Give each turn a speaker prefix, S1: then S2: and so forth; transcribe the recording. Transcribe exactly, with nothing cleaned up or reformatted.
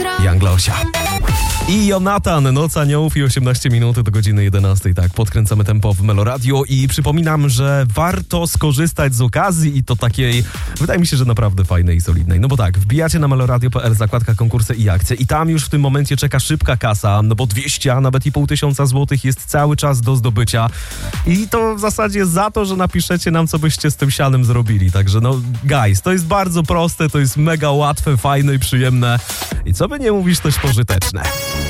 S1: Young Losia. I Jonatan, Noc Aniołów i osiemnaście minut do godziny jedenastej. Tak, podkręcamy tempo w Meloradio i przypominam, że warto skorzystać z okazji i to takiej, wydaje mi się, że naprawdę fajnej i solidnej. No bo tak, wbijacie na meloradio kropka p l, zakładka konkursy i akcje i tam już w tym momencie czeka szybka kasa, no bo dwieście, a nawet i pół tysiąca złotych jest cały czas do zdobycia. I to w zasadzie za to, że napiszecie nam, co byście z tym sianem zrobili. Także no, guys, to jest bardzo proste, to jest mega łatwe, fajne i przyjemne. I co by nie mówić, też pożyteczne.